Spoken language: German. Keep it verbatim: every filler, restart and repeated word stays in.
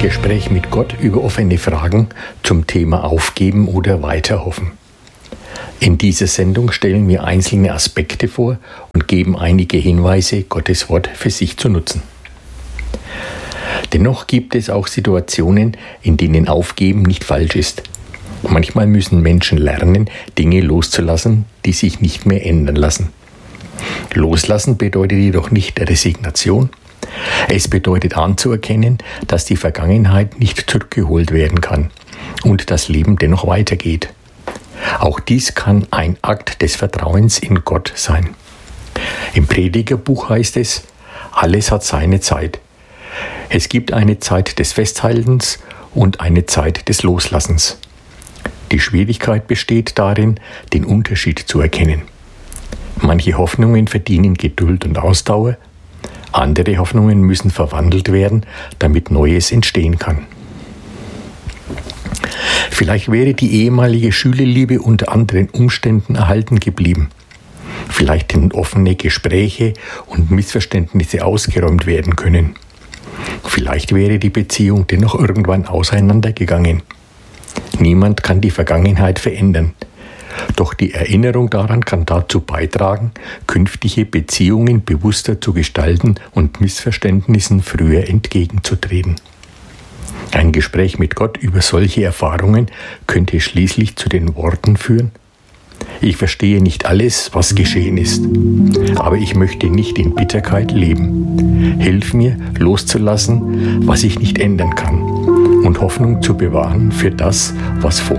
Gespräch mit Gott über offene Fragen zum Thema Aufgeben oder Weiterhoffen. In dieser Sendung stellen wir einzelne Aspekte vor und geben einige Hinweise, Gottes Wort für sich zu nutzen. Dennoch gibt es auch Situationen, in denen Aufgeben nicht falsch ist. Manchmal müssen Menschen lernen, Dinge loszulassen, die sich nicht mehr ändern lassen. Loslassen bedeutet jedoch nicht Resignation. Es bedeutet anzuerkennen, dass die Vergangenheit nicht zurückgeholt werden kann und das Leben dennoch weitergeht. Auch dies kann ein Akt des Vertrauens in Gott sein. Im Predigerbuch heißt es, alles hat seine Zeit. Es gibt eine Zeit des Festhaltens und eine Zeit des Loslassens. Die Schwierigkeit besteht darin, den Unterschied zu erkennen. Manche Hoffnungen verdienen Geduld und Ausdauer, andere Hoffnungen müssen verwandelt werden, damit Neues entstehen kann. Vielleicht wäre die ehemalige Schülerliebe unter anderen Umständen erhalten geblieben. Vielleicht hätten offene Gespräche und Missverständnisse ausgeräumt werden können. Vielleicht wäre die Beziehung dennoch irgendwann auseinandergegangen. Niemand kann die Vergangenheit verändern. Doch die Erinnerung daran kann dazu beitragen, künftige Beziehungen bewusster zu gestalten und Missverständnissen früher entgegenzutreten. Ein Gespräch mit Gott über solche Erfahrungen könnte schließlich zu den Worten führen: Ich verstehe nicht alles, was geschehen ist, aber ich möchte nicht in Bitterkeit leben. Hilf mir, loszulassen, was ich nicht ändern kann, und Hoffnung zu bewahren für das, was vor